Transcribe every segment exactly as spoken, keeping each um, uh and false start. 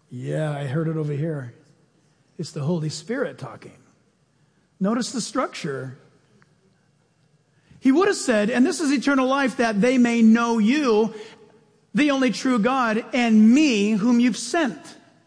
Yeah, I heard it over here. It's the Holy Spirit talking. Notice the structure. He would have said, and this is eternal life, that they may know you, the only true God, and me, whom you've sent.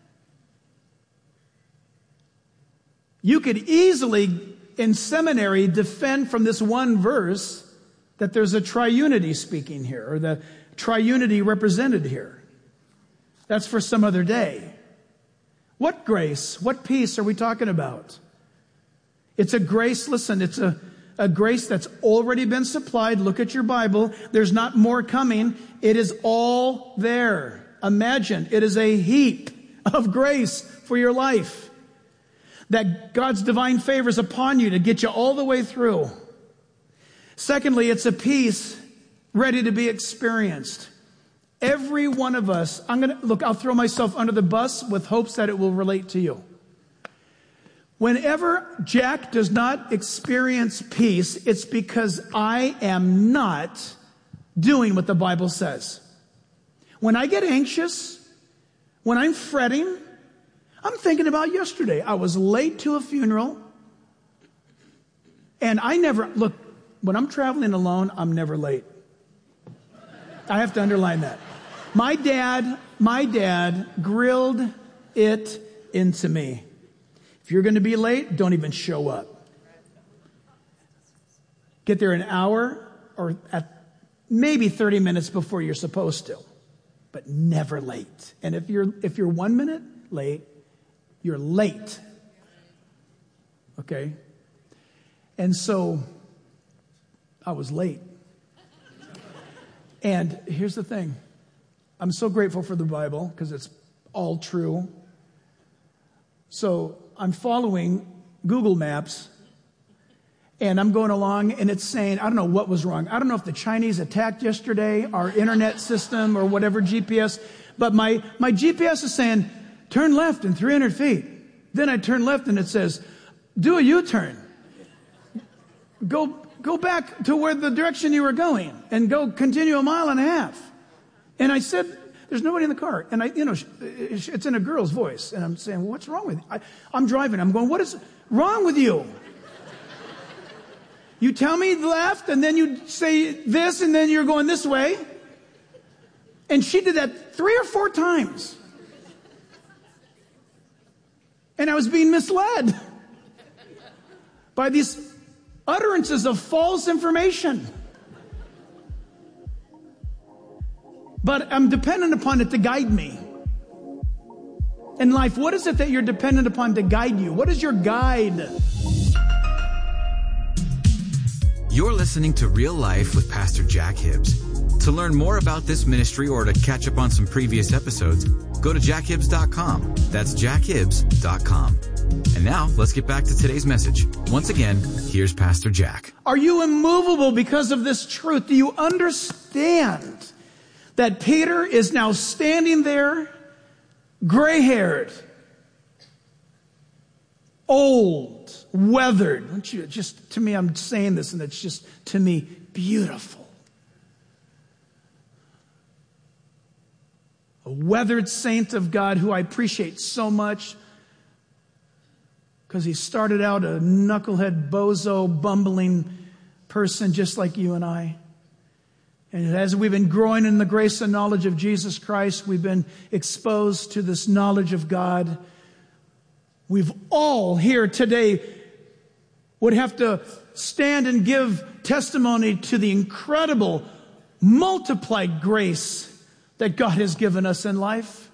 You could easily, in seminary, defend from this one verse that there's a triunity speaking here, or the triunity represented here. That's for some other day. What grace, what peace are we talking about? It's a grace, listen, it's a, a grace that's already been supplied. Look at your Bible. There's not more coming. It is all there. Imagine, it is a heap of grace for your life. That God's divine favor is upon you to get you all the way through. Secondly, it's a peace ready to be experienced. Every one of us, I'm going to, look, I'll throw myself under the bus with hopes that it will relate to you. Whenever Jack does not experience peace, it's because I am not doing what the Bible says. When I get anxious, when I'm fretting, I'm thinking about yesterday. I was late to a funeral, and I never, look, when I'm traveling alone, I'm never late. I have to underline that. My dad, my dad grilled it into me. If you're going to be late, don't even show up. Get there an hour or at maybe thirty minutes before you're supposed to, but never late. And if you're if you're one minute late, you're late. Okay? And so I was late. And here's the thing. I'm so grateful for the Bible because it's all true. So I'm following Google Maps, and I'm going along, and it's saying, I don't know what was wrong. I don't know if the Chinese attacked yesterday, our internet system, or whatever G P S, but my, my G P S is saying, turn left in three hundred feet. Then I turn left, and it says, do a U-turn. Go, go back to where the direction you were going, and go continue a mile and a half. And I said, there's nobody in the car. And I, you know, it's in a girl's voice. And I'm saying, well, what's wrong with you? I, I'm driving. I'm going, what is wrong with you? You tell me left, and then you say this, and then you're going this way. And she did that three or four times. And I was being misled by these utterances of false information. But I'm dependent upon it to guide me. In life, what is it that you're dependent upon to guide you? What is your guide? You're listening to Real Life with Pastor Jack Hibbs. To learn more about this ministry or to catch up on some previous episodes, go to jack hibbs dot com. That's jack hibbs dot com. And now, let's get back to today's message. Once again, here's Pastor Jack. Are you immovable because of this truth? Do you understand that Peter is now standing there, gray-haired, old, weathered? Don't you, just to me, I'm saying this, and it's just, to me, beautiful. A weathered saint of God who I appreciate so much because he started out a knucklehead, bozo, bumbling person just like you and I. And as we've been growing in the grace and knowledge of Jesus Christ, we've been exposed to this knowledge of God. We've all here today would have to stand and give testimony to the incredible multiplied grace that God has given us in life.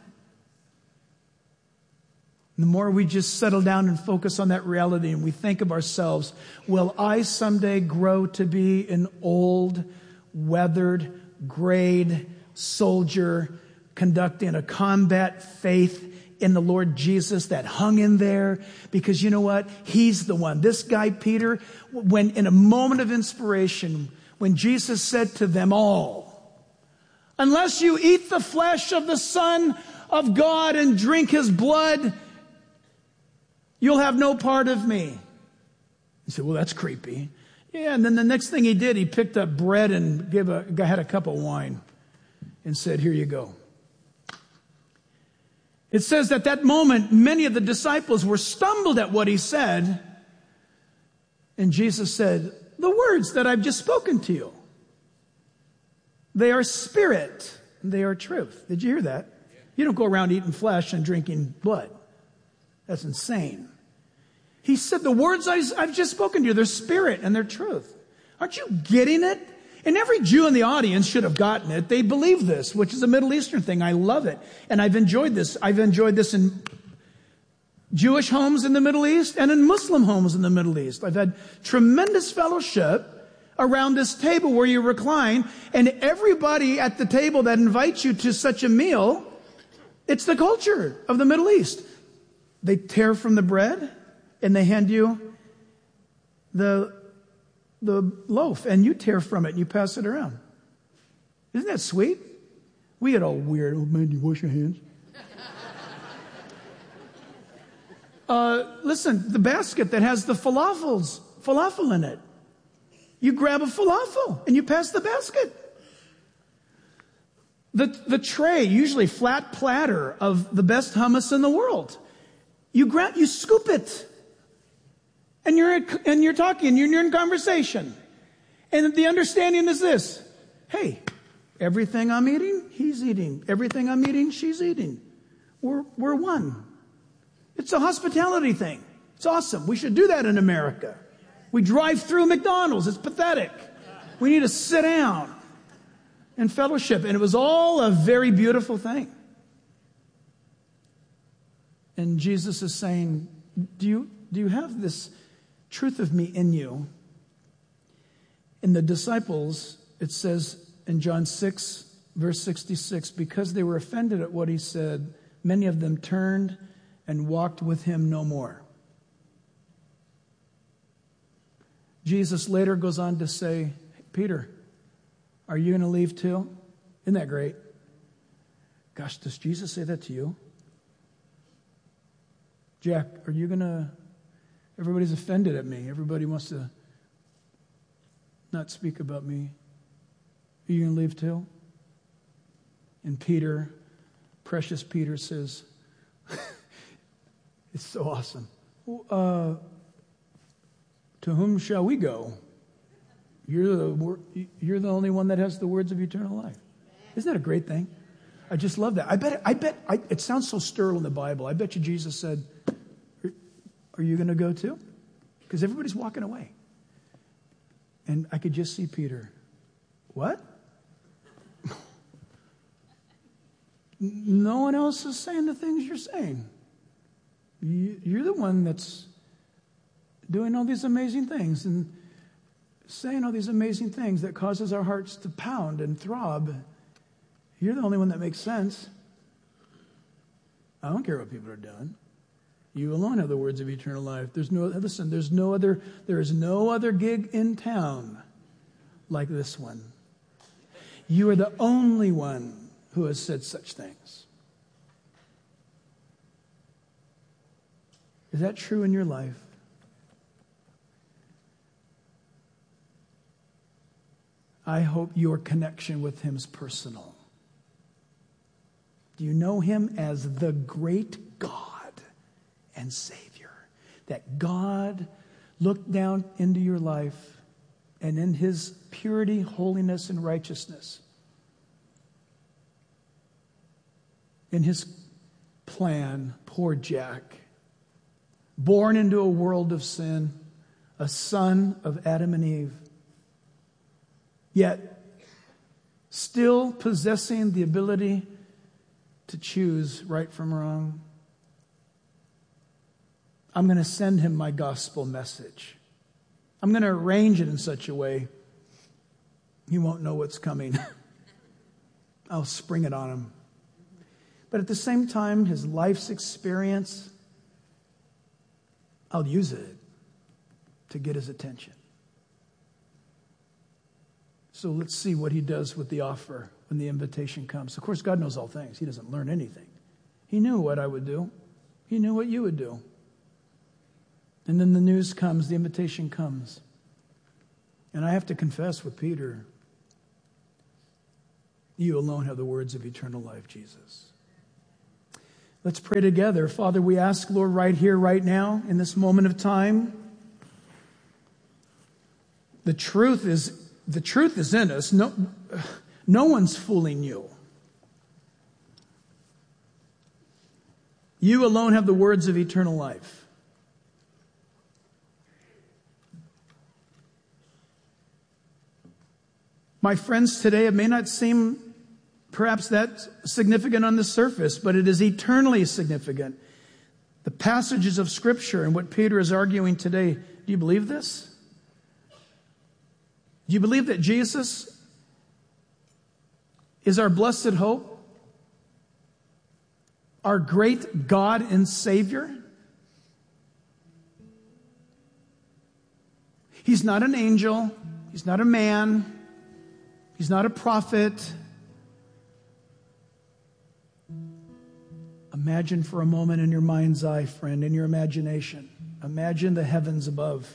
The more we just settle down and focus on that reality and we think of ourselves, will I someday grow to be an old, weathered, grayed soldier conducting a combat faith in the Lord Jesus that hung in there? Because you know what? He's the one. This guy, Peter, when in a moment of inspiration, when Jesus said to them all, unless you eat the flesh of the Son of God and drink his blood, you'll have no part of me. He said, well, that's creepy. Yeah, and then the next thing he did, he picked up bread and gave a, had a cup of wine and said, here you go. It says that that moment, many of the disciples were stumbled at what he said. And Jesus said, the words that I've just spoken to you, they are spirit, and they are truth. Did you hear that? You don't go around eating flesh and drinking blood. That's insane. He said, the words I've just spoken to you, they're spirit and they're truth. Aren't you getting it? And every Jew in the audience should have gotten it. They believe this, which is a Middle Eastern thing. I love it. And I've enjoyed this. I've enjoyed this in Jewish homes in the Middle East and in Muslim homes in the Middle East. I've had tremendous fellowship around this table where you recline, and everybody at the table that invites you to such a meal, it's the culture of the Middle East. They tear from the bread and they hand you the the loaf, and you tear from it and you pass it around. Isn't that sweet? We get all weird. Oh man, do you wash your hands? uh, listen, the basket that has the falafels, falafel in it. You grab a falafel and you pass the basket. The, the tray, usually flat platter of the best hummus in the world. You grab, you scoop it. And you're, and you're talking, you're in conversation. And the understanding is this. Hey, everything I'm eating, he's eating. Everything I'm eating, she's eating. We're, we're one. It's a hospitality thing. It's awesome. We should do that in America. We drive through McDonald's. It's pathetic. We need to sit down and fellowship. And it was all a very beautiful thing. And Jesus is saying, do you, do you have this truth of me in you? In the disciples, it says in John six, verse sixty-six, because they were offended at what he said, many of them turned and walked with him no more. Jesus later goes on to say, Peter, are you going to leave too? Isn't that great? Gosh, does Jesus say that to you? Jack, are you going to... Everybody's offended at me. Everybody wants to not speak about me. Are you going to leave too? And Peter, precious Peter, says, it's so awesome. Uh, to whom shall we go? You're the, you're the only one that has the words of eternal life. Isn't that a great thing? I just love that. I bet, I bet, I, it sounds so sterile in the Bible. I bet you Jesus said, are you going to go too? Because everybody's walking away. And I could just see Peter. What? No one else is saying the things you're saying. You're the one that's doing all these amazing things and saying all these amazing things that causes our hearts to pound and throb. You're the only one that makes sense. I don't care what people are doing. You alone have the words of eternal life. There's no, listen, there's no other, there is no other gig in town like this one. You are the only one who has said such things. Is that true in your life? I hope your connection with him is personal. Do you know him as the great God and Savior? That God looked down into your life and in his purity, holiness, and righteousness, in his plan, poor Jack, born into a world of sin, a son of Adam and Eve, yet still possessing the ability to choose right from wrong. I'm going to send him my gospel message. I'm going to arrange it in such a way he won't know what's coming. I'll spring it on him. But at the same time, his life's experience, I'll use it to get his attention. So let's see what he does with the offer when the invitation comes. Of course, God knows all things. He doesn't learn anything. He knew what I would do. He knew what you would do. And then the news comes, the invitation comes. And I have to confess with Peter, you alone have the words of eternal life, Jesus. Let's pray together. Father, we ask, Lord, right here, right now, in this moment of time, the truth is the truth is in us. No, no one's fooling you. You alone have the words of eternal life. My friends, today it may not seem perhaps that significant on the surface, but it is eternally significant. The passages of Scripture and what Peter is arguing today, do you believe this? Do you believe that Jesus is our blessed hope? Our great God and Savior? He's not an angel. He's not a man. He's not a prophet. Imagine for a moment in your mind's eye, friend, in your imagination. Imagine the heavens above.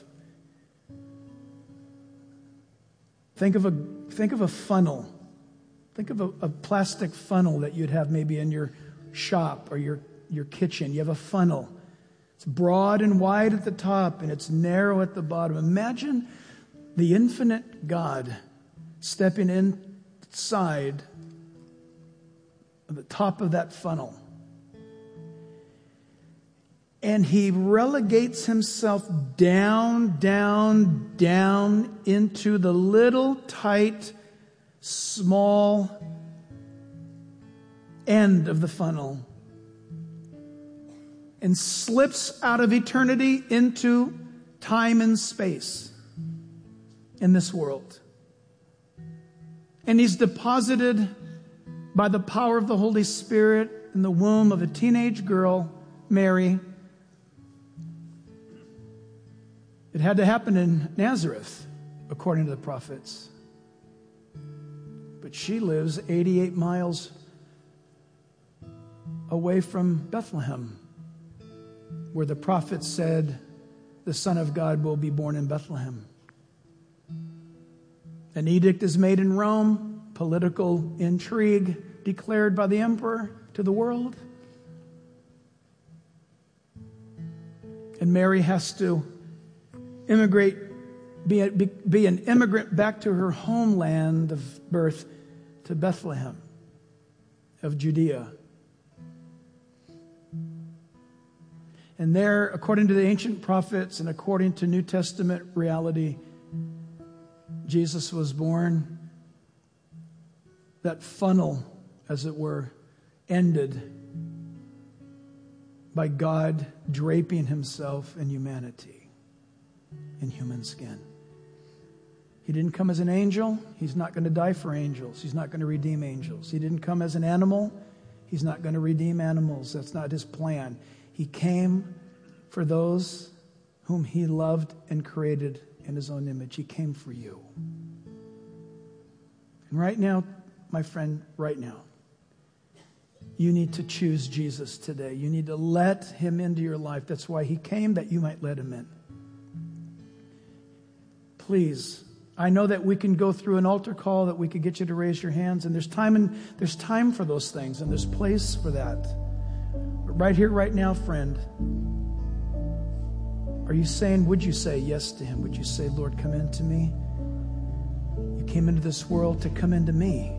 Think of a, think of a funnel. Think of a, a plastic funnel that you'd have maybe in your shop or your, your kitchen. You have a funnel. It's broad and wide at the top and it's narrow at the bottom. Imagine the infinite God stepping inside the top of that funnel. And he relegates himself down, down, down into the little, tight, small end of the funnel. And slips out of eternity into time and space in this world. And he's deposited by the power of the Holy Spirit in the womb of a teenage girl, Mary. It had to happen in Nazareth, according to the prophets. But she lives eighty-eight miles away from Bethlehem, where the prophet said the Son of God will be born in Bethlehem. An edict is made in Rome, political intrigue declared by the emperor to the world. And Mary has to immigrate, be, a, be, be an immigrant back to her homeland of birth, to Bethlehem of Judea. And there, according to the ancient prophets and according to New Testament reality, Jesus was born. That funnel, as it were, ended by God draping himself in humanity, in human skin. He didn't come as an angel. He's not going to die for angels. He's not going to redeem angels. He didn't come as an animal. He's not going to redeem animals. That's not his plan. He came for those whom he loved and created in his own image. He came for you. And right now, my friend, right now, you need to choose Jesus today. You need to let him into your life. That's why he came, that you might let him in. Please, I know that we can go through an altar call, that we could get you to raise your hands, and there's time and there's time for those things, and there's place for that. But right here, right now, friend, are you saying, would you say yes to him? Would you say, Lord, come into me? You came into this world to come into me.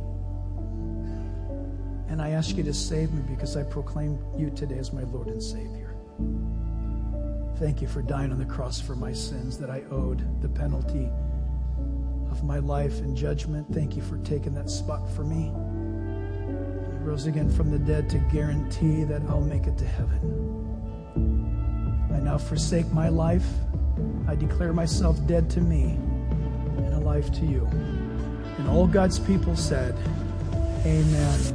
And I ask you to save me because I proclaim you today as my Lord and Savior. Thank you for dying on the cross for my sins that I owed, the penalty of my life and judgment. Thank you for taking that spot for me. You rose again from the dead to guarantee that I'll make it to heaven. I now forsake my life. I declare myself dead to me and alive to you. And all God's people said, amen.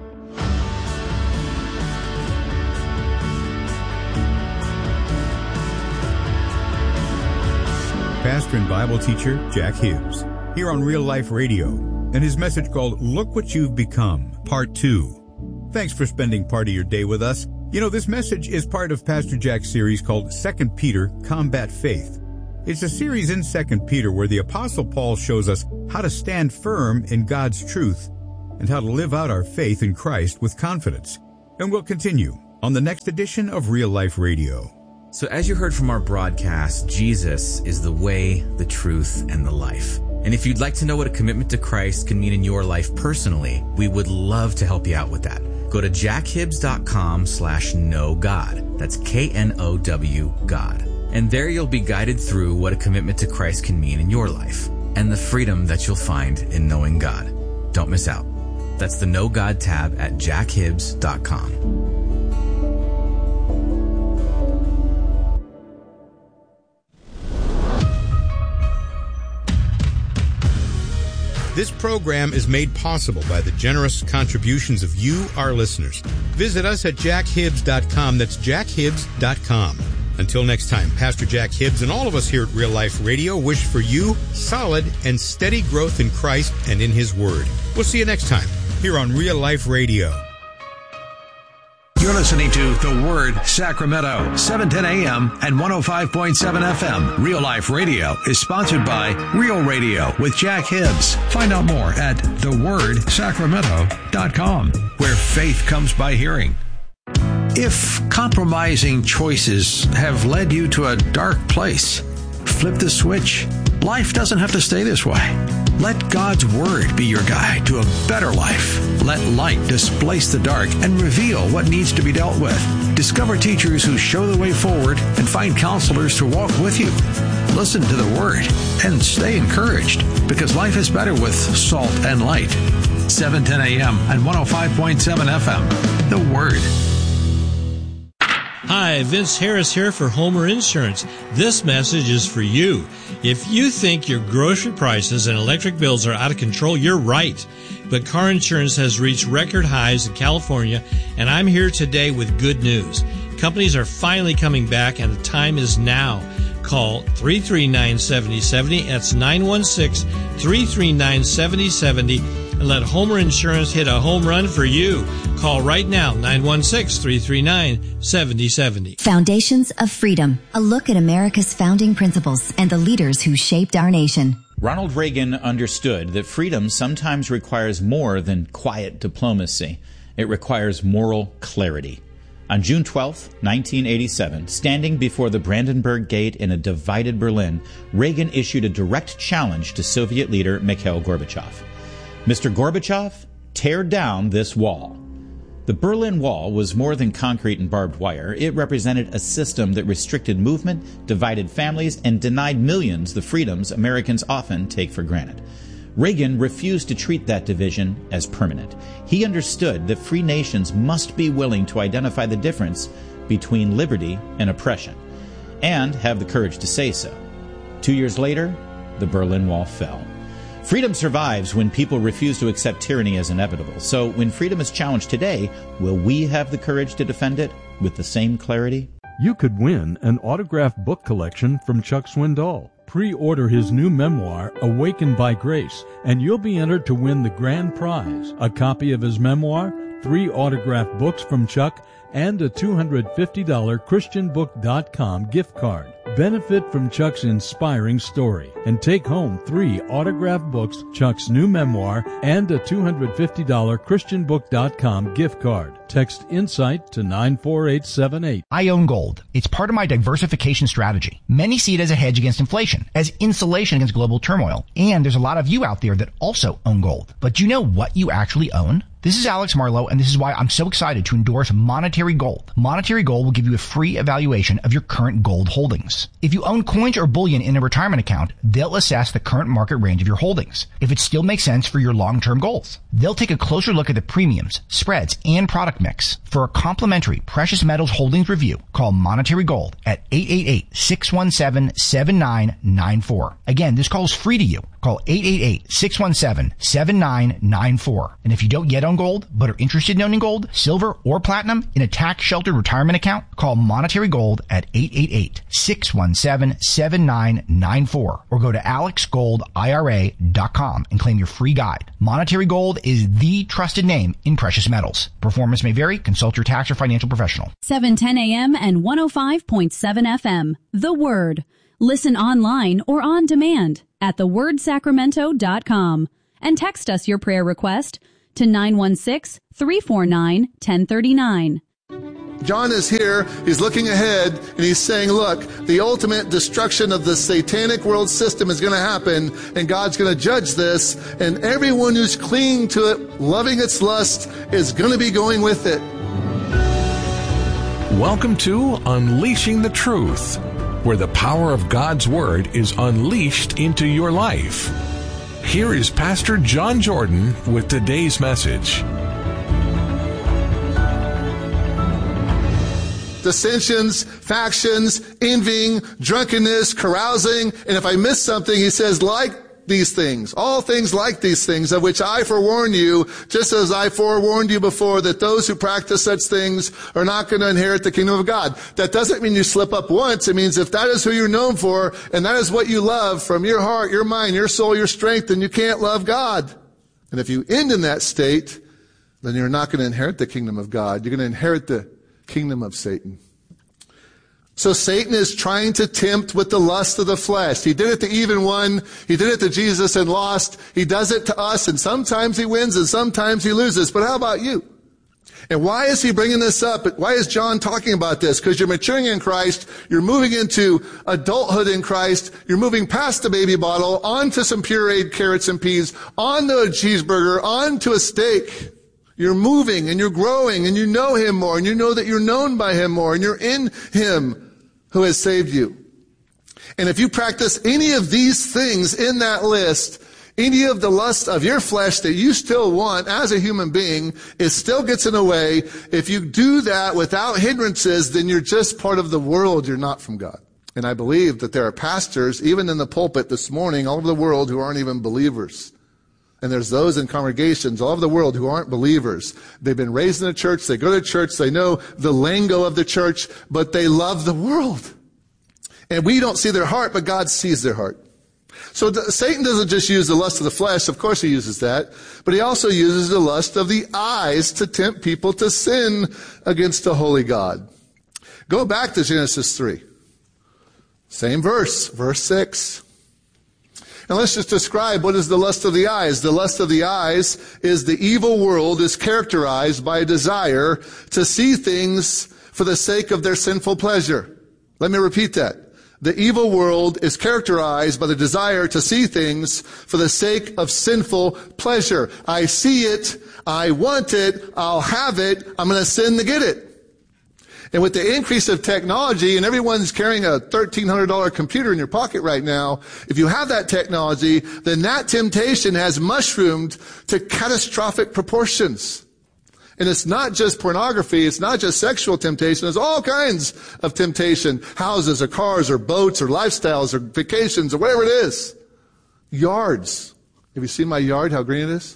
Pastor and Bible teacher Jack Hibbs, here on Real Life Radio, and his message called Look What You've Become, Part two. Thanks for spending part of your day with us. You know, this message is part of Pastor Jack's series called Second Peter, Combat Faith. It's a series in Second Peter where the Apostle Paul shows us how to stand firm in God's truth and how to live out our faith in Christ with confidence. And we'll continue on the next edition of Real Life Radio. So as you heard from our broadcast, Jesus is the way, the truth, and the life. And if you'd like to know what a commitment to Christ can mean in your life personally, we would love to help you out with that. Go to jackhibbs.com slash know God. That's K N O W God. And there you'll be guided through what a commitment to Christ can mean in your life and the freedom that you'll find in knowing God. Don't miss out. That's the Know God tab at jackhibbs dot com. This program is made possible by the generous contributions of you, our listeners. Visit us at jack hibbs dot com. That's jack hibbs dot com. Until next time, Pastor Jack Hibbs and all of us here at Real Life Radio wish for you solid and steady growth in Christ and in His Word. We'll see you next time here on Real Life Radio. You're listening to The Word Sacramento, seven ten a.m. and one oh five point seven F M. Real Life Radio is sponsored by Real Radio with Jack Hibbs. Find out more at the word sacramento dot com, where faith comes by hearing. If compromising choices have led you to a dark place, flip the switch. Life doesn't have to stay this way. Let God's Word be your guide to a better life. Let light displace the dark and reveal what needs to be dealt with. Discover teachers who show the way forward and find counselors to walk with you. Listen to the Word and stay encouraged, because life is better with salt and light. seven ten a.m. and one oh five point seven F M. The Word. Hi, Vince Harris here for Homer Insurance. This message is for you. If you think your grocery prices and electric bills are out of control, you're right. But car insurance has reached record highs in California, and I'm here today with good news. Companies are finally coming back, and the time is now. Call three three nine, seven oh seven oh. That's nine one six, three three nine, seven oh seven oh. And let Homer Insurance hit a home run for you. Call right now, nine one six, three three nine, seven oh seven oh. Foundations of Freedom. A look at America's founding principles and the leaders who shaped our nation. Ronald Reagan understood that freedom sometimes requires more than quiet diplomacy. It requires moral clarity. On June twelfth, nineteen eighty-seven, standing before the Brandenburg Gate in a divided Berlin, Reagan issued a direct challenge to Soviet leader Mikhail Gorbachev. Mister Gorbachev, tear down this wall. The Berlin Wall was more than concrete and barbed wire. It represented a system that restricted movement, divided families, and denied millions the freedoms Americans often take for granted. Reagan refused to treat that division as permanent. He understood that free nations must be willing to identify the difference between liberty and oppression, and have the courage to say so. Two years later, the Berlin Wall fell. Freedom survives when people refuse to accept tyranny as inevitable. So when freedom is challenged today, will we have the courage to defend it with the same clarity? You could win an autographed book collection from Chuck Swindoll. Pre-order his new memoir, Awakened by Grace, and you'll be entered to win the grand prize, a copy of his memoir, three autographed books from Chuck, and a two hundred fifty dollars Christian book dot com gift card. Benefit from Chuck's inspiring story and take home three autographed books, Chuck's new memoir, and a two hundred fifty dollars Christian book dot com gift card. Text INSIGHT to nine four eight seven eight. I own gold. It's part of my diversification strategy. Many see it as a hedge against inflation, as insulation against global turmoil. And there's a lot of you out there that also own gold. But do you know what you actually own? This is Alex Marlowe, and this is why I'm so excited to endorse Monetary Gold. Monetary Gold will give you a free evaluation of your current gold holdings. If you own coins or bullion in a retirement account, they'll assess the current market range of your holdings, if it still makes sense for your long-term goals. They'll take a closer look at the premiums, spreads, and product mix. For a complimentary precious metals holdings review, call Monetary Gold at eight eight eight, six one seven, seven nine nine four. Again, this call is free to you. Call eight eight eight, six one seven, seven nine nine four. And if you don't yet own gold, but are interested in owning gold, silver, or platinum in a tax-sheltered retirement account, call Monetary Gold at eight eight eight, six one seven, seven nine nine four. Or go to alex gold I R A dot com and claim your free guide. Monetary Gold is the trusted name in precious metals. Performance may vary. Consult your tax or financial professional. seven ten a.m. and one oh five point seven F M. The Word. Listen online or on demand at the word sacramento dot com and text us your prayer request to nine one six, three four nine, one oh three nine. John is here, he's looking ahead, and he's saying, look, the ultimate destruction of the satanic world system is going to happen, and God's going to judge this, and everyone who's clinging to it, loving its lust, is going to be going with it. Welcome to Unleashing the Truth, where the power of God's Word is unleashed into your life. Here is Pastor John Jordan with today's message. Dissensions, factions, envying, drunkenness, carousing, and if I miss something, he says, like these things, all things like these things, of which I forewarn you, just as I forewarned you before, that those who practice such things are not going to inherit the kingdom of God. That doesn't mean you slip up once. It means if that is who you're known for, and that is what you love from your heart, your mind, your soul, your strength, then you can't love God. And if you end in that state, then you're not going to inherit the kingdom of God. You're going to inherit the kingdom of Satan. So Satan is trying to tempt with the lust of the flesh. He did it to Eve and won. He did it to Jesus and lost. He does it to us, and sometimes he wins and sometimes he loses. But how about you? And why is he bringing this up? Why is John talking about this? Because you're maturing in Christ. You're moving into adulthood in Christ. You're moving past the baby bottle onto some pureed carrots and peas, onto a cheeseburger, onto a steak. You're moving and you're growing and you know him more and you know that you're known by him more and you're in him who has saved you. And if you practice any of these things in that list, any of the lust of your flesh that you still want as a human being, it still gets in the way. If you do that without hindrances, then you're just part of the world. You're not from God. And I believe that there are pastors, even in the pulpit this morning, all over the world who aren't even believers. And there's those in congregations all over the world who aren't believers. They've been raised in the church, they go to church, they know the lingo of the church, but they love the world. And we don't see their heart, but God sees their heart. So the, Satan doesn't just use the lust of the flesh, of course he uses that, but he also uses the lust of the eyes to tempt people to sin against the holy God. Go back to Genesis three. Same verse, verse six. And let's just describe what is the lust of the eyes. The lust of the eyes is the evil world is characterized by a desire to see things for the sake of their sinful pleasure. Let me repeat that. The evil world is characterized by the desire to see things for the sake of sinful pleasure. I see it, I want it, I'll have it, I'm going to sin to get it. And with the increase of technology, and everyone's carrying a thirteen hundred dollars computer in your pocket right now, if you have that technology, then that temptation has mushroomed to catastrophic proportions. And it's not just pornography, it's not just sexual temptation, there's all kinds of temptation. Houses or cars or boats or lifestyles or vacations or whatever it is. Yards. Have you seen my yard, how green it is?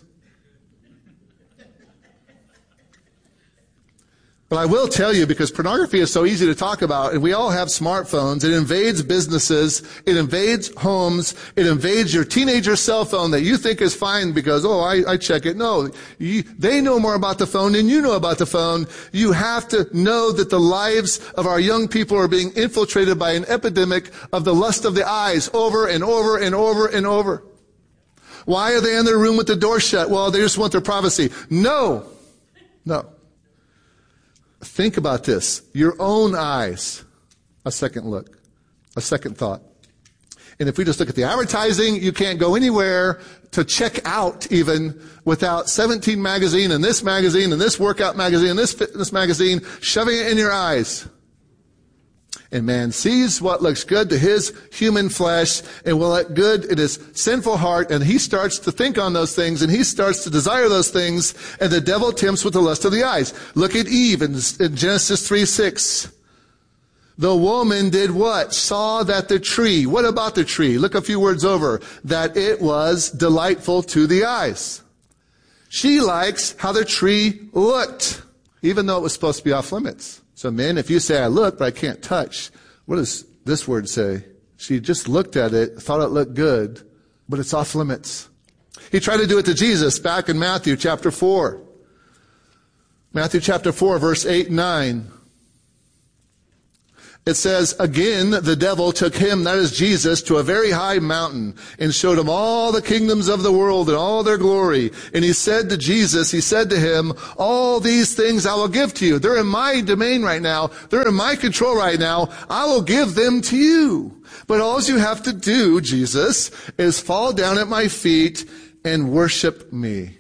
But I will tell you, because pornography is so easy to talk about, and we all have smartphones, it invades businesses, it invades homes, it invades your teenager's cell phone that you think is fine because, oh, I, I check it. No, you, they know more about the phone than you know about the phone. You have to know that the lives of our young people are being infiltrated by an epidemic of the lust of the eyes over and over and over and over. Why are they in their room with the door shut? Well, they just want their privacy. No, no. Think about this. Your own eyes. A second look. A second thought. And if we just look at the advertising, you can't go anywhere to check out even without seventeen magazine and this magazine and this workout magazine and this fitness magazine shoving it in your eyes. And man sees what looks good to his human flesh and will look good in his sinful heart, and he starts to think on those things and he starts to desire those things, and the devil tempts with the lust of the eyes. Look at Eve in, in Genesis three six. The woman did what? Saw that the tree. What about the tree? Look a few words over. That it was delightful to the eyes. She likes how the tree looked, even though it was supposed to be off limits. So men, if you say, I look, but I can't touch, what does this word say? She just looked at it, thought it looked good, but it's off limits. He tried to do it to Jesus back in Matthew chapter four. Matthew chapter four, verse eight and nine. It says, again, the devil took him, that is Jesus, to a very high mountain and showed him all the kingdoms of the world and all their glory. And he said to Jesus, he said to him, all these things I will give to you. They're in my domain right now. They're in my control right now. I will give them to you. But all you have to do, Jesus, is fall down at my feet and worship me.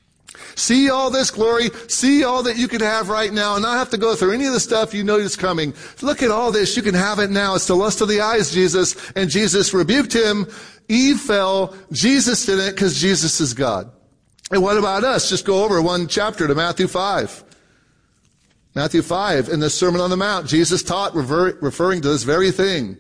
See all this glory, see all that you can have right now and not have to go through any of the stuff you know is coming. Look at all this, you can have it now. It's the lust of the eyes, Jesus. And Jesus rebuked him. Eve fell. Jesus didn't because Jesus is God. And what about us? Just go over one chapter to Matthew five. Matthew five, in the Sermon on the Mount, Jesus taught refer, referring to this very thing.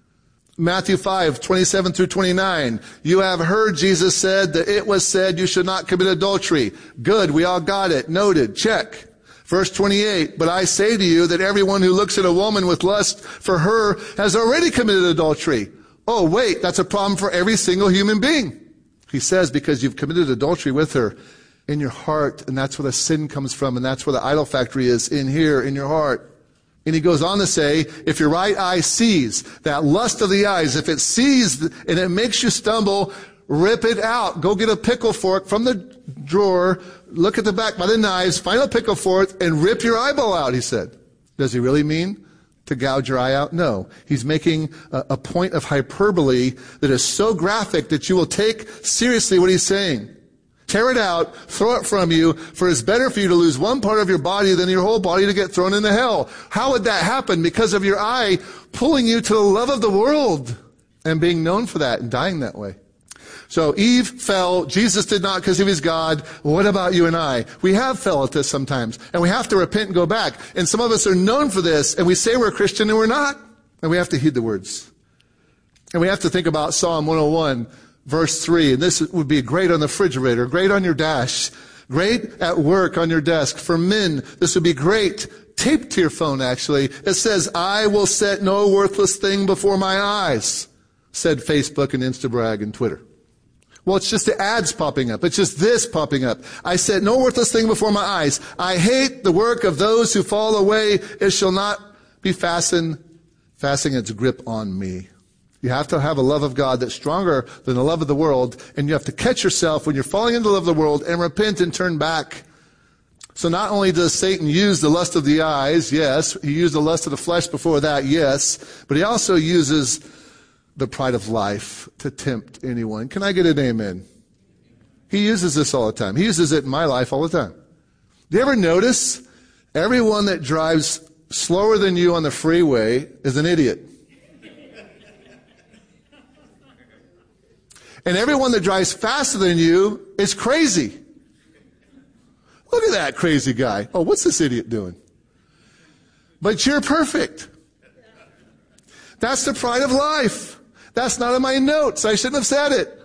Matthew five, twenty-seven through twenty-nine. You have heard, Jesus said, that it was said you should not commit adultery. Good, we all got it. Noted. Check. Verse twenty-eight. But I say to you that everyone who looks at a woman with lust for her has already committed adultery. Oh, wait, that's a problem for every single human being. He says, because you've committed adultery with her in your heart, and that's where the sin comes from, and that's where the idol factory is, in here, in your heart. And he goes on to say, if your right eye sees, that lust of the eyes, if it sees and it makes you stumble, rip it out. Go get a pickle fork from the drawer, look at the back by the knives, find a pickle fork, and rip your eyeball out, he said. Does he really mean to gouge your eye out? No. He's making a, a point of hyperbole that is so graphic that you will take seriously what he's saying. Tear it out, throw it from you, for it's better for you to lose one part of your body than your whole body to get thrown into hell. How would that happen? Because of your eye pulling you to the love of the world and being known for that and dying that way. So Eve fell. Jesus did not because he was God. What about you and I? We have fell at this sometimes, and we have to repent and go back. And some of us are known for this, and we say we're a Christian and we're not. And we have to heed the words. And we have to think about Psalm one oh one. Verse three, and this would be great on the refrigerator, great on your dash, great at work on your desk. For men, this would be great. Taped to your phone, actually. It says, I will set no worthless thing before my eyes, said Facebook and Instabrag and Twitter. Well, it's just the ads popping up. It's just this popping up. I set no worthless thing before my eyes. I hate the work of those who fall away. It shall not be fastened, fastening its grip on me. You have to have a love of God that's stronger than the love of the world, and you have to catch yourself when you're falling into the love of the world and repent and turn back. So not only does Satan use the lust of the eyes, yes, he used the lust of the flesh before that, yes, but he also uses the pride of life to tempt anyone. Can I get an amen? He uses this all the time. He uses it in my life all the time. Do you ever notice everyone that drives slower than you on the freeway is an idiot? And everyone that drives faster than you is crazy. Look at that crazy guy. Oh, what's this idiot doing? But you're perfect. That's the pride of life. That's not in my notes. I shouldn't have said it.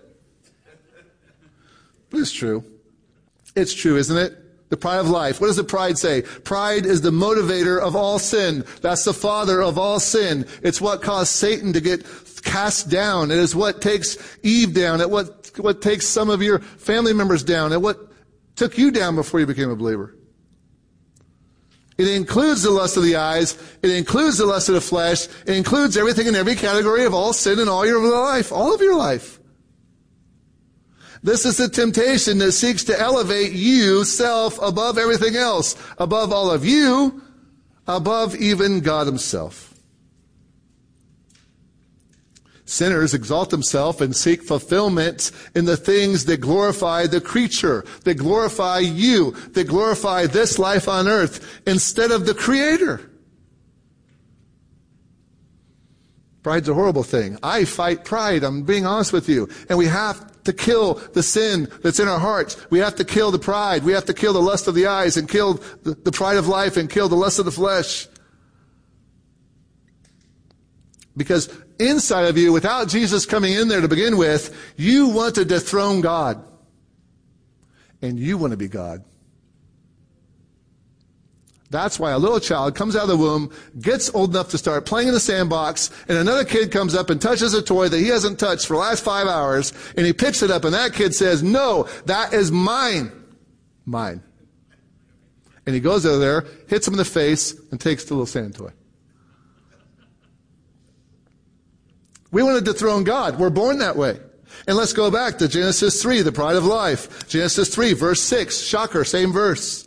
But it's true. It's true, isn't it? The pride of life. What does the pride say? Pride is the motivator of all sin. That's the father of all sin. It's what caused Satan to get cast down. It is what takes Eve down. It what what takes some of your family members down. It what took you down before you became a believer. It includes the lust of the eyes. It includes the lust of the flesh. It includes everything in every category of all sin in all your life, all of your life. This is the temptation that seeks to elevate you, self, above everything else, above all of you, above even God himself. Sinners exalt themselves and seek fulfillment in the things that glorify the creature, that glorify you, that glorify this life on earth, instead of the Creator. Pride's a horrible thing. I fight pride. I'm being honest with you. And we have to kill the sin that's in our hearts. We have to kill the pride. We have to kill the lust of the eyes and kill the, the pride of life and kill the lust of the flesh. Because inside of you, without Jesus coming in there to begin with, you want to dethrone God. And you want to be God. That's why a little child comes out of the womb, gets old enough to start playing in the sandbox, and another kid comes up and touches a toy that he hasn't touched for the last five hours, and he picks it up, and that kid says, no, that is mine. Mine. And he goes over there, hits him in the face, and takes the little sand toy. We want to dethrone God. We're born that way. And let's go back to Genesis three, the pride of life. Genesis three, verse six. Shocker, same verse.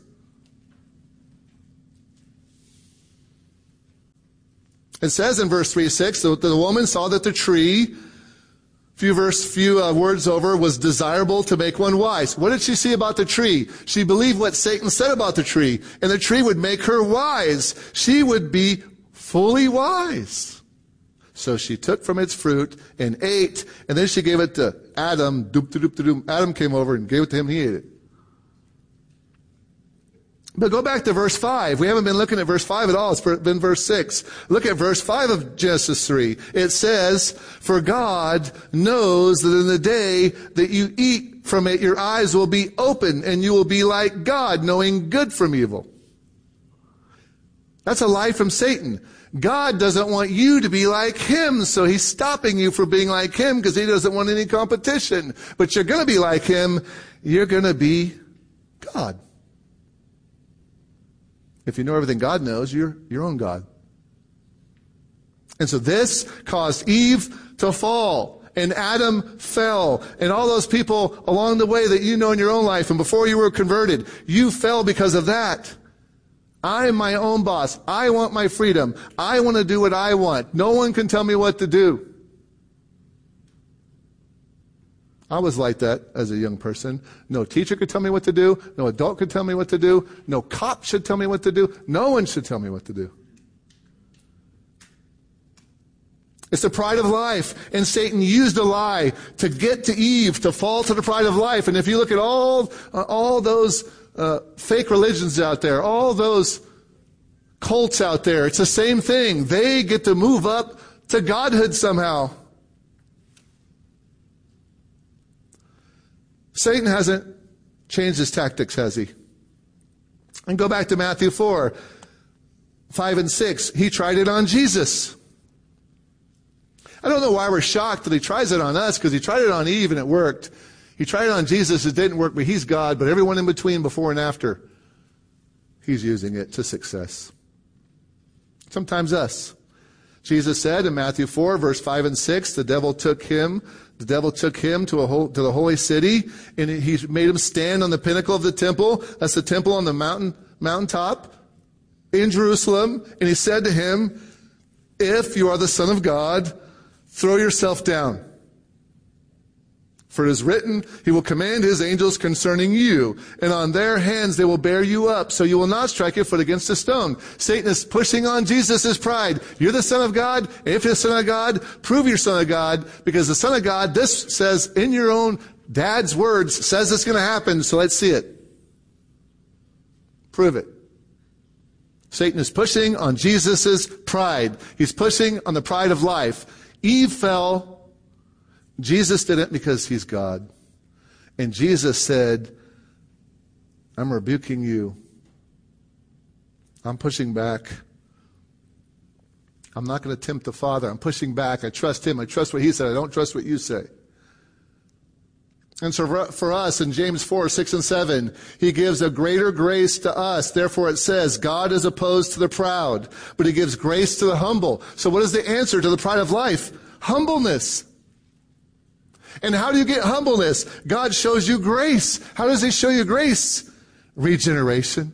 It says in verse three, six, the, the woman saw that the tree, few verse, few uh, words over, was desirable to make one wise. What did she see about the tree? She believed what Satan said about the tree, and the tree would make her wise. She would be fully wise. So she took from its fruit and ate, and then she gave it to Adam. Doop, doop, doop, doop. Adam came over and gave it to him, and he ate it. But go back to verse five. We haven't been looking at verse five at all. It's been verse six. Look at verse five of Genesis three. It says, for God knows that in the day that you eat from it, your eyes will be open and you will be like God, knowing good from evil. That's a lie from Satan. God doesn't want you to be like him, so he's stopping you from being like him because he doesn't want any competition. But you're going to be like him. You're going to be God. If you know everything God knows, you're your own God. And so this caused Eve to fall. And Adam fell. And all those people along the way that you know in your own life and before you were converted, you fell because of that. I am my own boss. I want my freedom. I want to do what I want. No one can tell me what to do. I was like that as a young person. No teacher could tell me what to do. No adult could tell me what to do. No cop should tell me what to do. No one should tell me what to do. It's the pride of life. And Satan used a lie to get to Eve, to fall to the pride of life. And if you look at all, uh, all those uh, fake religions out there, all those cults out there, it's the same thing. They get to move up to godhood somehow. Satan hasn't changed his tactics, has he? And go back to Matthew four, five and six. He tried it on Jesus. I don't know why we're shocked that he tries it on us, because he tried it on Eve and it worked. He tried it on Jesus, it didn't work, but he's God. But everyone in between, before and after, he's using it to success. Sometimes us. Jesus said in Matthew four, verse five and six, the devil took him, the devil took him to a whole, to the holy city, and he made him stand on the pinnacle of the temple. That's the temple on the mountain, mountaintop in Jerusalem. And he said to him, if you are the Son of God, throw yourself down. For it is written, he will command his angels concerning you, and on their hands they will bear you up, so you will not strike your foot against a stone. Satan is pushing on Jesus' pride. You're the Son of God. If you're the Son of God, prove you're Son of God, because the Son of God, this says in your own dad's words, says it's going to happen, so let's see it. Prove it. Satan is pushing on Jesus' pride. He's pushing on the pride of life. Eve fell. Jesus didn't, because he's God. And Jesus said, I'm rebuking you. I'm pushing back. I'm not going to tempt the Father. I'm pushing back. I trust him. I trust what he said. I don't trust what you say. And so for us in James four, six and seven, he gives a greater grace to us. Therefore it says, God is opposed to the proud, but he gives grace to the humble. So what is the answer to the pride of life? Humbleness. And how do you get humbleness? God shows you grace. How does he show you grace? Regeneration.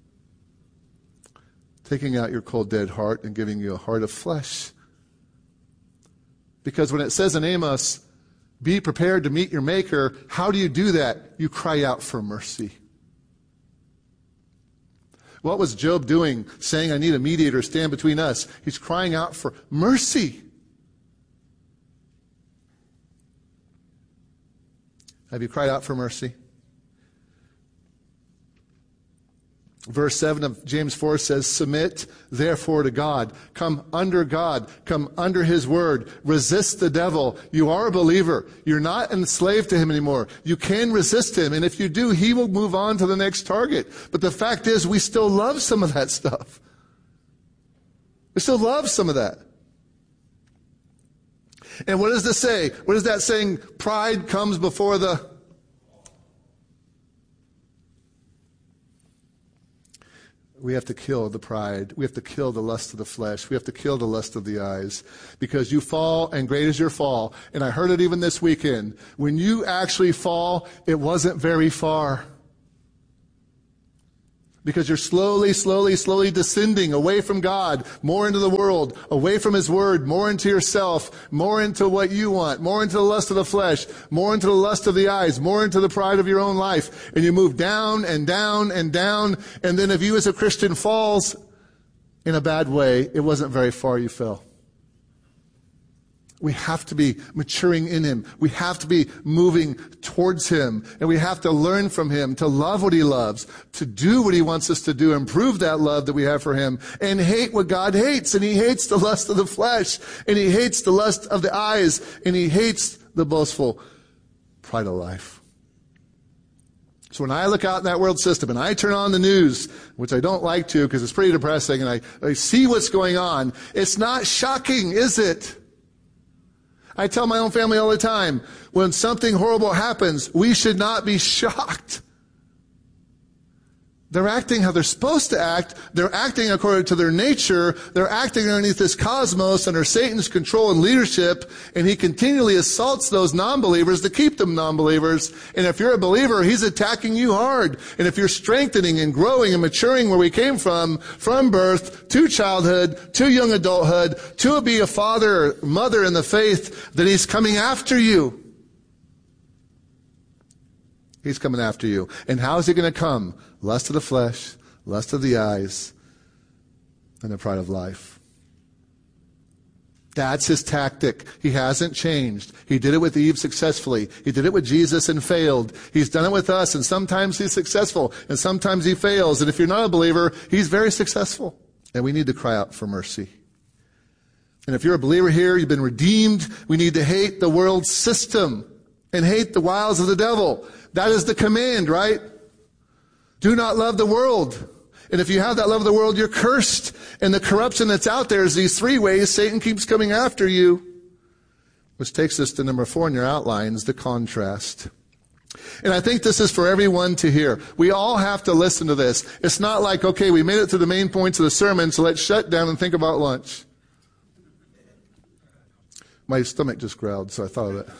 Taking out your cold, dead heart and giving you a heart of flesh. Because when it says in Amos, be prepared to meet your Maker, how do you do that? You cry out for mercy. What was Job doing, saying, I need a mediator to stand between us? He's crying out for mercy. Have you cried out for mercy? Verse seven of James four says, submit therefore to God. Come under God. Come under his word. Resist the devil. You are a believer. You're not enslaved to him anymore. You can resist him. And if you do, he will move on to the next target. But the fact is, we still love some of that stuff. We still love some of that. And what does this say? What is that saying? Pride comes before the... We have to kill the pride. We have to kill the lust of the flesh. We have to kill the lust of the eyes. Because you fall, and great is your fall. And I heard it even this weekend. When you actually fall, it wasn't very far. Because you're slowly, slowly, slowly descending away from God, more into the world, away from His Word, more into yourself, more into what you want, more into the lust of the flesh, more into the lust of the eyes, more into the pride of your own life. And you move down and down and down. And then if you as a Christian falls in a bad way, it wasn't very far you fell. We have to be maturing in Him. We have to be moving towards Him. And we have to learn from Him to love what He loves, to do what He wants us to do, and prove that love that we have for Him, and hate what God hates. And He hates the lust of the flesh, and He hates the lust of the eyes, and He hates the boastful pride of life. So when I look out in that world system and I turn on the news, which I don't like to because it's pretty depressing, and I, I see what's going on, it's not shocking, is it? I tell my own family all the time, when something horrible happens, we should not be shocked. They're acting how they're supposed to act. They're acting according to their nature. They're acting underneath this cosmos under Satan's control and leadership, and he continually assaults those non-believers to keep them non-believers. And if you're a believer, he's attacking you hard. And if you're strengthening and growing and maturing where we came from, from birth to childhood, to young adulthood, to be a father or mother in the faith, then he's coming after you. He's coming after you. And how is he going to come? Lust of the flesh, lust of the eyes, and the pride of life. That's his tactic. He hasn't changed. He did it with Eve successfully. He did it with Jesus and failed. He's done it with us, and sometimes he's successful, and sometimes he fails. And if you're not a believer, he's very successful. And we need to cry out for mercy. And if you're a believer here, you've been redeemed, we need to hate the world system and hate the wiles of the devil. That is the command, right? Do not love the world. And if you have that love of the world, you're cursed. And the corruption that's out there is these three ways Satan keeps coming after you. Which takes us to number four in your outlines, the contrast. And I think this is for everyone to hear. We all have to listen to this. It's not like, okay, we made it to the main points of the sermon, so let's shut down and think about lunch. My stomach just growled, so I thought of it.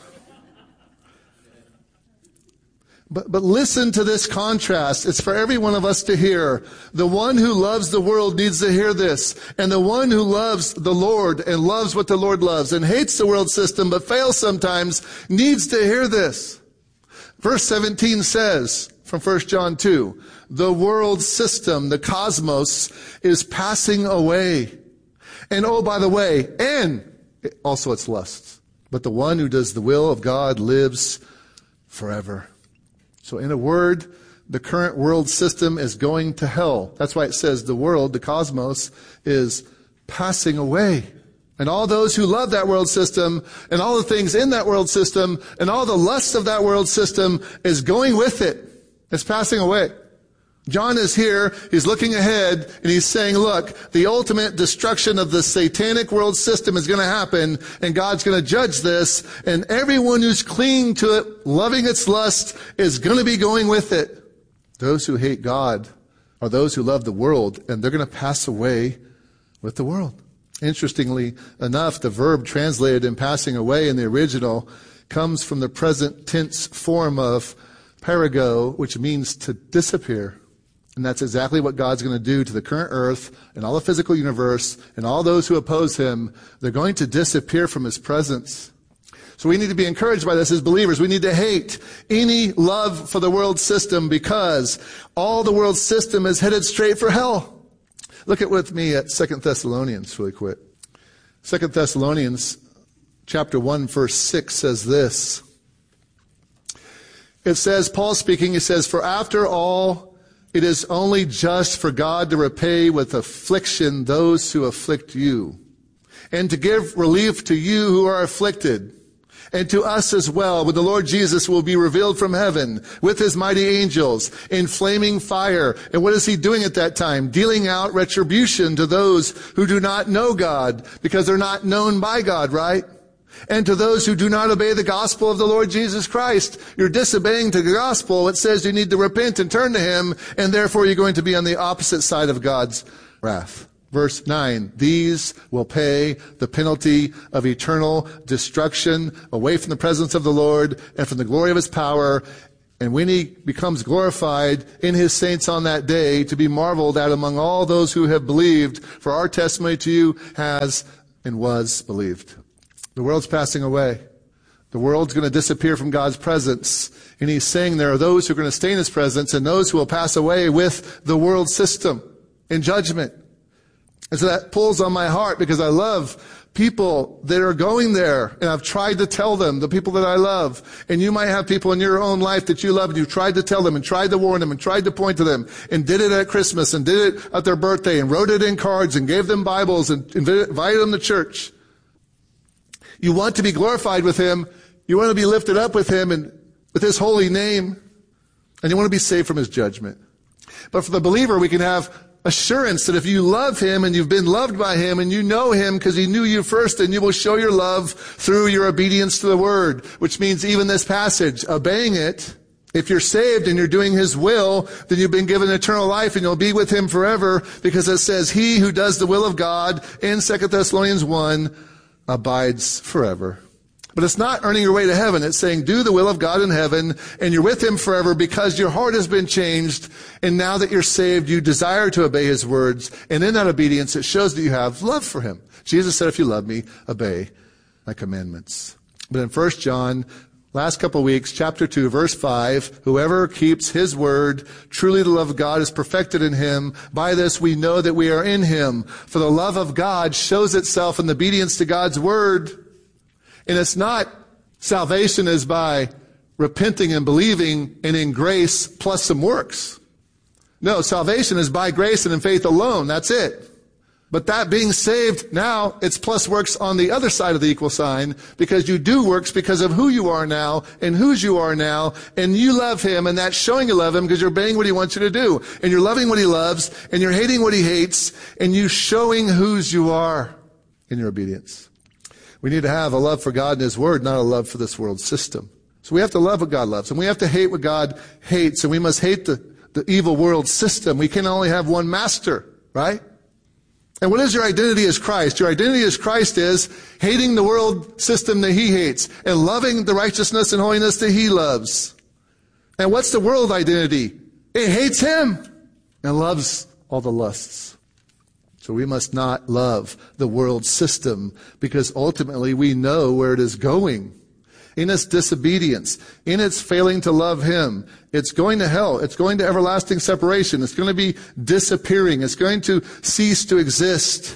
But, but listen to this contrast. It's for every one of us to hear. The one who loves the world needs to hear this. And the one who loves the Lord and loves what the Lord loves and hates the world system but fails sometimes needs to hear this. Verse seventeen says from First John two, the world system, the cosmos, is passing away. And oh, by the way, and also its lusts. But the one who does the will of God lives forever. So in a word, the current world system is going to hell. That's why it says the world, the cosmos, is passing away. And all those who love that world system and all the things in that world system and all the lusts of that world system is going with it. It's passing away. John is here, he's looking ahead, and he's saying, look, the ultimate destruction of the satanic world system is going to happen, and God's going to judge this, and everyone who's clinging to it, loving its lust, is going to be going with it. Those who hate God are those who love the world, and they're going to pass away with the world. Interestingly enough, the verb translated in passing away in the original comes from the present tense form of perigo, which means to disappear. And that's exactly what God's going to do to the current earth and all the physical universe and all those who oppose him. They're going to disappear from his presence. So we need to be encouraged by this as believers. We need to hate any love for the world system because all the world system is headed straight for hell. Look at with me at Second Thessalonians really quick. Second Thessalonians chapter one verse six says this. It says, Paul speaking, he says, for after all, it is only just for God to repay with affliction those who afflict you, and to give relief to you who are afflicted, and to us as well, when the Lord Jesus will be revealed from heaven with his mighty angels in flaming fire. And what is he doing at that time? Dealing out retribution to those who do not know God, because they're not known by God, right? And to those who do not obey the gospel of the Lord Jesus Christ, you're disobeying to the gospel. It says you need to repent and turn to him, and therefore you're going to be on the opposite side of God's wrath. Verse nine, these will pay the penalty of eternal destruction away from the presence of the Lord and from the glory of his power. And when he becomes glorified in his saints on that day, to be marveled at among all those who have believed, for our testimony to you has and was believed. The world's passing away. The world's going to disappear from God's presence. And he's saying there are those who are going to stay in his presence and those who will pass away with the world system in judgment. And so that pulls on my heart because I love people that are going there, and I've tried to tell them, the people that I love. And you might have people in your own life that you love, and you've tried to tell them and tried to warn them and tried to point to them and did it at Christmas and did it at their birthday and wrote it in cards and gave them Bibles and invited them to church. You want to be glorified with him. You want to be lifted up with him and with his holy name. And you want to be saved from his judgment. But for the believer, we can have assurance that if you love him and you've been loved by him and you know him because he knew you first, then you will show your love through your obedience to the word, which means even this passage, obeying it. If you're saved and you're doing his will, then you've been given eternal life and you'll be with him forever, because it says he who does the will of God in Second Thessalonians one abides forever. But it's not earning your way to heaven. It's saying do the will of God in heaven, and you're with him forever because your heart has been changed. And now that you're saved, you desire to obey his words. And in that obedience, it shows that you have love for him. Jesus said, if you love me, obey my commandments. But in First John, last couple of weeks, chapter two, verse five, whoever keeps his word, truly the love of God is perfected in him. By this we know that we are in him. For the love of God shows itself in the obedience to God's word. And it's not salvation is by repenting and believing and in grace plus some works. No, salvation is by grace and in faith alone. That's it. But that being saved, now it's plus works on the other side of the equal sign, because you do works because of who you are now and whose you are now, and you love him, and that's showing you love him because you're obeying what he wants you to do, and you're loving what he loves, and you're hating what he hates, and you showing whose you are in your obedience. We need to have a love for God and his word, not a love for this world system. So we have to love what God loves, and we have to hate what God hates, and we must hate the, the evil world system. We can only have one master, right? And what is your identity as Christ? Your identity as Christ is hating the world system that he hates and loving the righteousness and holiness that he loves. And what's the world identity? It hates him and loves all the lusts. So we must not love the world system, because ultimately we know where it is going. In its disobedience, in its failing to love him, it's going to hell. It's going to everlasting separation. It's going to be disappearing. It's going to cease to exist.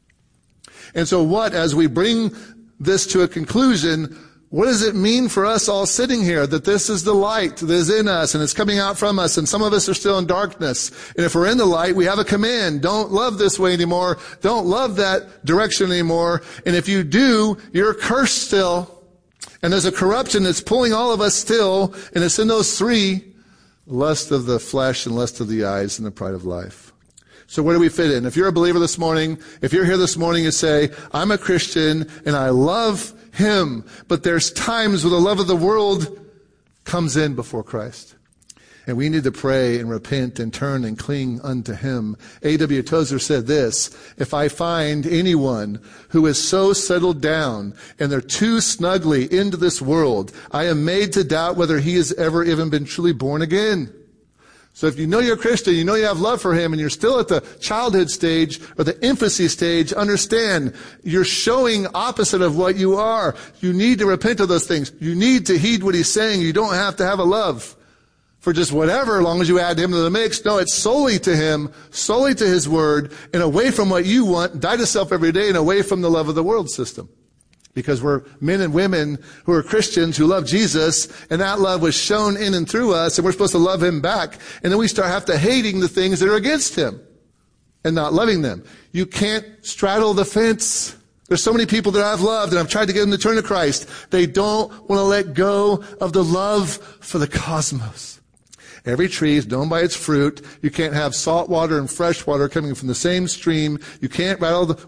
And so what, as we bring this to a conclusion, what does it mean for us all sitting here, that this is the light that is in us and it's coming out from us, and some of us are still in darkness? And if we're in the light, we have a command. Don't love this way anymore. Don't love that direction anymore. And if you do, you're cursed still. And there's a corruption that's pulling all of us still, and it's in those three: lust of the flesh and lust of the eyes and the pride of life. So where do we fit in? If you're a believer this morning, if you're here this morning and say, I'm a Christian and I love him, but there's times where the love of the world comes in before Christ. And we need to pray and repent and turn and cling unto him. A W Tozer said this: if I find anyone who is so settled down and they're too snugly into this world, I am made to doubt whether he has ever even been truly born again. So if you know you're a Christian, you know you have love for him, and you're still at the childhood stage or the infancy stage, understand you're showing opposite of what you are. You need to repent of those things. You need to heed what he's saying. You don't have to have a love for just whatever, as long as you add him to the mix. No, it's solely to him, solely to his word, and away from what you want. Die to self every day, and away from the love of the world system. Because we're men and women who are Christians who love Jesus, and that love was shown in and through us, and we're supposed to love him back. And then we start have to hating the things that are against him and not loving them. You can't straddle the fence. There's so many people that I've loved, and I've tried to get them to turn to Christ. They don't want to let go of the love for the cosmos. Every tree is known by its fruit. You can't have salt water and fresh water coming from the same stream. You can't rattle the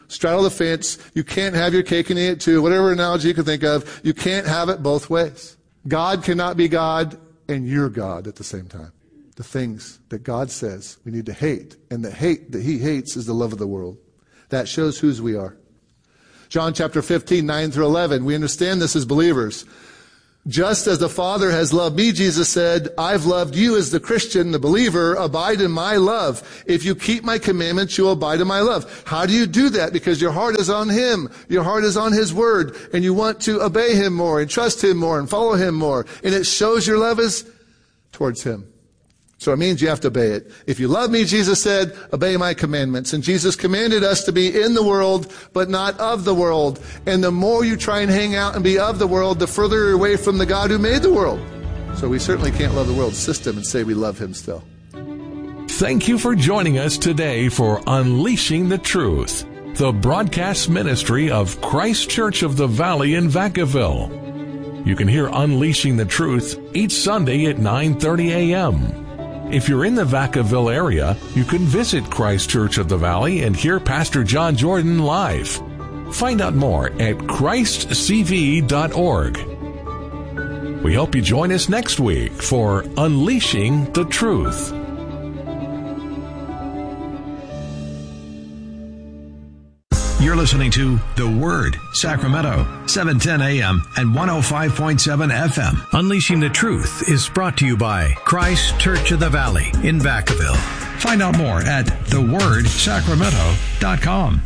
straddle the fence. You can't have your cake and eat it too. Whatever analogy you can think of, you can't have it both ways. God cannot be God and you're God at the same time. The things that God says we need to hate, and the hate that he hates is the love of the world. That shows whose we are. John chapter fifteen, nine through eleven, we understand this as believers. Just as the Father has loved me, Jesus said, I've loved you as the Christian, the believer, abide in my love. If you keep my commandments, you'll abide in my love. How do you do that? Because your heart is on him. Your heart is on his word. And you want to obey him more and trust him more and follow him more. And it shows your love is towards him. So it means you have to obey it. If you love me, Jesus said, obey my commandments. And Jesus commanded us to be in the world, but not of the world. And the more you try and hang out and be of the world, the further you're away from the God who made the world. So we certainly can't love the world system and say we love him still. Thank you for joining us today for Unleashing the Truth, the broadcast ministry of Christ Church of the Valley in Vacaville. You can hear Unleashing the Truth each Sunday at nine thirty a.m. If you're in the Vacaville area, you can visit Christ Church of the Valley and hear Pastor John Jordan live. Find out more at christ c v dot org. We hope you join us next week for Unleashing the Truth. You're listening to The Word, Sacramento, seven ten a.m. and one oh five point seven F M. Unleashing the Truth is brought to you by Christ Church of the Valley in Vacaville. Find out more at the word sacramento dot com.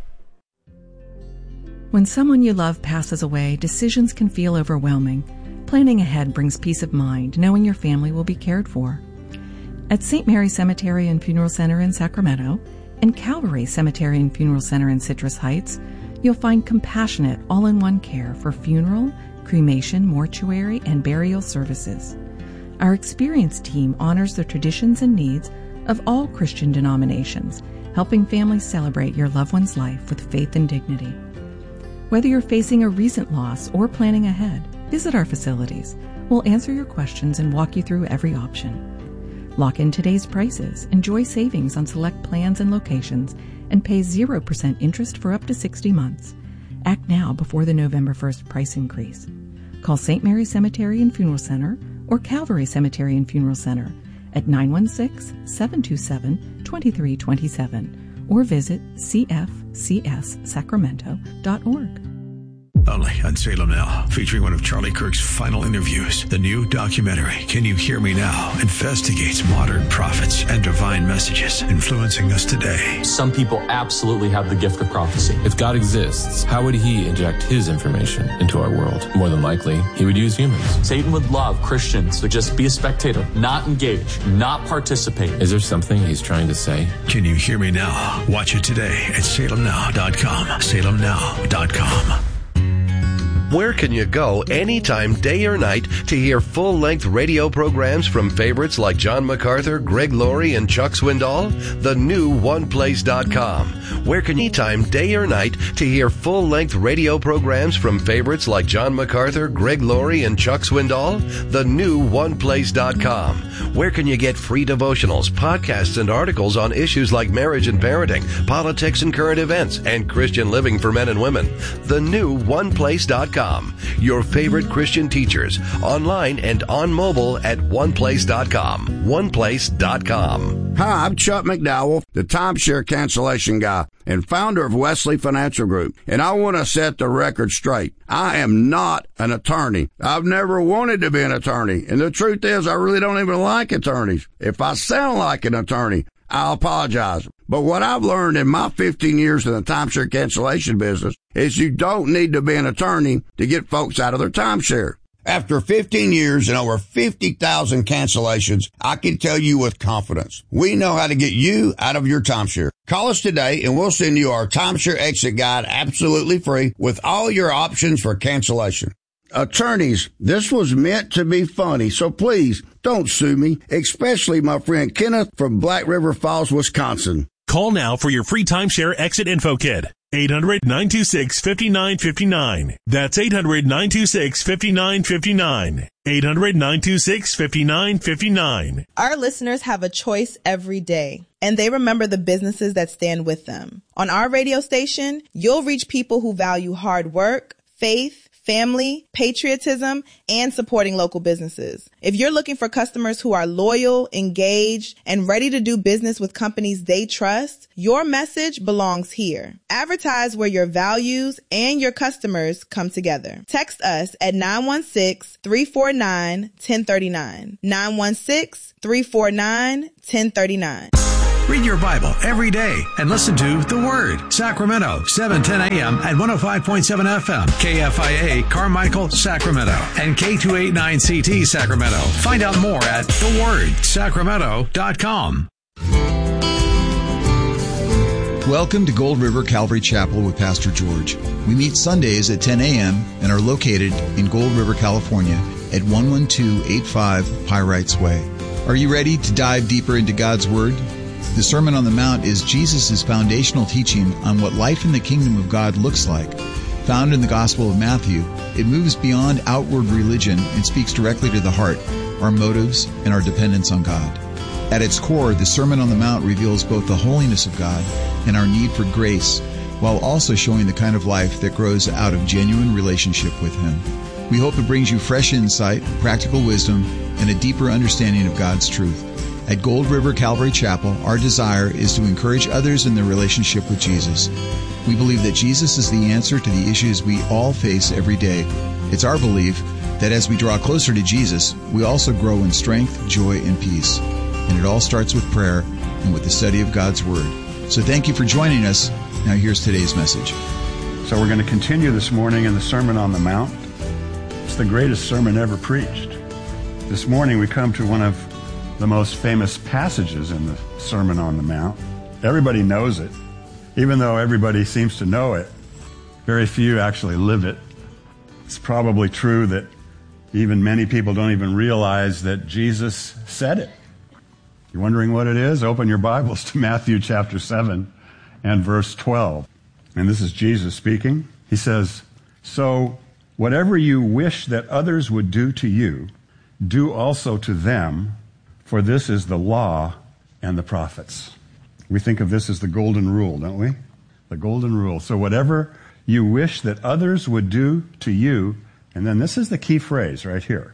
When someone you love passes away, decisions can feel overwhelming. Planning ahead brings peace of mind, knowing your family will be cared for. At Saint Mary Cemetery and Funeral Center in Sacramento, and Calvary Cemetery and Funeral Center in Citrus Heights, you'll find compassionate, all-in-one care for funeral, cremation, mortuary, and burial services. Our experienced team honors the traditions and needs of all Christian denominations, helping families celebrate your loved one's life with faith and dignity. Whether you're facing a recent loss or planning ahead, visit our facilities. We'll answer your questions and walk you through every option. Lock in today's prices, enjoy savings on select plans and locations, and pay zero percent interest for up to sixty months. Act now before the November first price increase. Call Saint Mary Cemetery and Funeral Center or Calvary Cemetery and Funeral Center at nine one six, seven two seven, two three two seven or visit c f c s sacramento dot org. Only on Salem Now, featuring one of Charlie Kirk's final interviews. The new documentary, Can You Hear Me Now?, investigates modern prophets and divine messages influencing us today. Some people absolutely have the gift of prophecy. If God exists, how would he inject his information into our world? More than likely, he would use humans. Satan would love Christians to just be a spectator, not engage, not participate. Is there something he's trying to say? Can You Hear Me Now? Watch it today at salem now dot com. salem now dot com. Where can you go anytime, day or night, to hear full-length radio programs from favorites like John MacArthur, Greg Laurie, and Chuck Swindoll? The new one place dot com. Where can you anytime, day or night, to hear full-length radio programs from favorites like John MacArthur, Greg Laurie, and Chuck Swindoll? The new one place dot com. Where can you get free devotionals, podcasts, and articles on issues like marriage and parenting, politics and current events, and Christian living for men and women? The new one place dot com. Your favorite Christian teachers, online and on mobile at one place dot com. one place dot com. Hi, I'm Chuck McDowell, the timeshare cancellation guy and founder of Wesley Financial Group, and I want to set the record straight. I am not an attorney. I've never wanted to be an attorney, and the truth is I really don't even like attorneys. If I sound like an attorney, I'll apologize. But what I've learned in my fifteen years in the timeshare cancellation business is you don't need to be an attorney to get folks out of their timeshare. After fifteen years and over fifty thousand cancellations, I can tell you with confidence, we know how to get you out of your timeshare. Call us today and we'll send you our timeshare exit guide absolutely free with all your options for cancellation. Attorneys, this was meant to be funny, so please don't sue me, especially my friend Kenneth from Black River Falls, Wisconsin. Call now for your free timeshare exit info kit. eight hundred, nine two six, five nine five nine. That's eight hundred, nine two six, five nine five nine. eight hundred, nine two six, five nine five nine. Our listeners have a choice every day, and they remember the businesses that stand with them. On our radio station, you'll reach people who value hard work, faith, family, patriotism, and supporting local businesses. If you're looking for customers who are loyal, engaged, and ready to do business with companies they trust, your message belongs here. Advertise where your values and your customers come together. Text us at nine one six, three four nine, one zero three nine. nine one six, three four nine, one zero three nine. Read your Bible every day and listen to The Word. Sacramento, seven ten a.m. at one oh five point seven F M. K F I A, Carmichael, Sacramento. And K two eighty-nine C T, Sacramento. Find out more at the word sacramento dot com. Welcome to Gold River Calvary Chapel with Pastor George. We meet Sundays at ten a.m. and are located in Gold River, California at one one two eight five Pyrites Way. Are you ready to dive deeper into God's Word? The Sermon on the Mount is Jesus' foundational teaching on what life in the kingdom of God looks like. Found in the Gospel of Matthew, it moves beyond outward religion and speaks directly to the heart, our motives, and our dependence on God. At its core, the Sermon on the Mount reveals both the holiness of God and our need for grace, while also showing the kind of life that grows out of genuine relationship with Him. We hope it brings you fresh insight, practical wisdom, and a deeper understanding of God's truth. At Gold River Calvary Chapel, our desire is to encourage others in their relationship with Jesus. We believe that Jesus is the answer to the issues we all face every day. It's our belief that as we draw closer to Jesus, we also grow in strength, joy, and peace. And it all starts with prayer and with the study of God's Word. So thank you for joining us. Now here's today's message. So we're going to continue this morning in the Sermon on the Mount. It's the greatest sermon ever preached. This morning we come to one of the most famous passages in the Sermon on the Mount. Everybody knows it. Even though everybody seems to know it, very few actually live it. It's probably true that even many people don't even realize that Jesus said it. You're wondering what it is? Open your Bibles to Matthew chapter seven and verse twelve. And this is Jesus speaking. He says, "So whatever you wish that others would do to you, do also to them, for this is the law and the prophets." We think of this as the golden rule, don't we? The golden rule. So whatever you wish that others would do to you, and then this is the key phrase right here,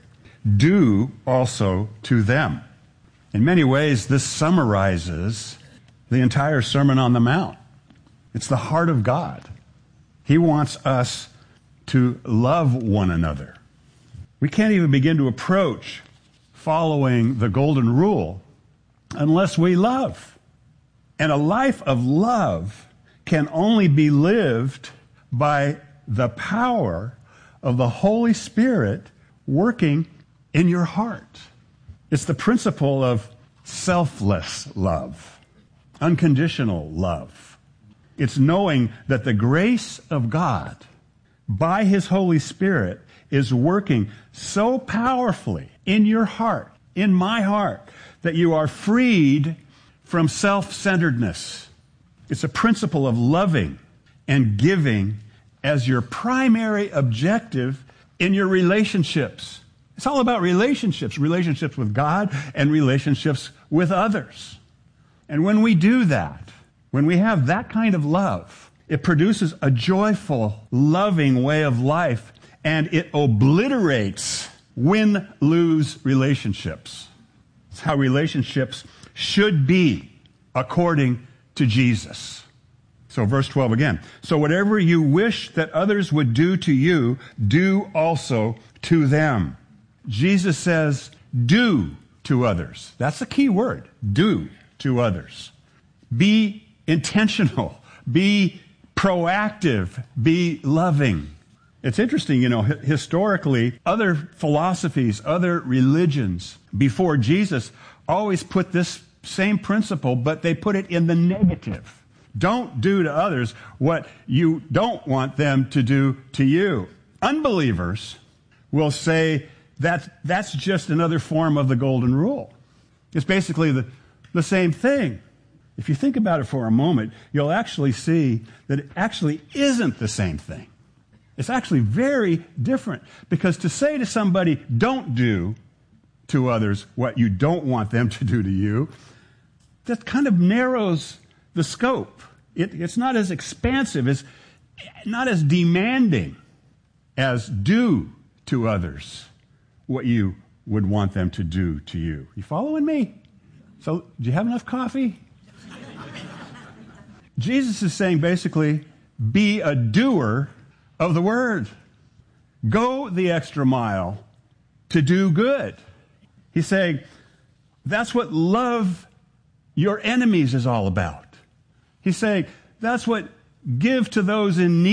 do also to them. In many ways, this summarizes the entire Sermon on the Mount. It's the heart of God. He wants us to love one another. We can't even begin to approach following the golden rule unless we love. And a life of love can only be lived by the power of the Holy Spirit working in your heart. It's the principle of selfless love, unconditional love. It's knowing that the grace of God by His Holy Spirit is working so powerfully in your heart, in my heart, that you are freed from self-centeredness. It's a principle of loving and giving as your primary objective in your relationships. It's all about relationships, relationships with God and relationships with others. And when we do that, when we have that kind of love, it produces a joyful, loving way of life, and it obliterates win-lose relationships. It's how relationships should be according to Jesus. So verse twelve again. So whatever you wish that others would do to you, do also to them. Jesus says, do to others. That's the key word. Do to others. Be intentional. Be proactive. Be loving. It's interesting, you know, historically, other philosophies, other religions before Jesus always put this same principle, but they put it in the negative. Don't do to others what you don't want them to do to you. Unbelievers will say that that's just another form of the golden rule. It's basically the, the same thing. If you think about it for a moment, you'll actually see that it actually isn't the same thing. It's actually very different. Because to say to somebody, don't do to others what you don't want them to do to you, that kind of narrows the scope. It, it's not as expansive, as not as demanding as do to others what you would want them to do to you. You following me? So, do you have enough coffee? Jesus is saying basically, be a doer of the word. Go the extra mile to do good. He's saying, that's what love your enemies is all about. He's saying, that's what give to those in need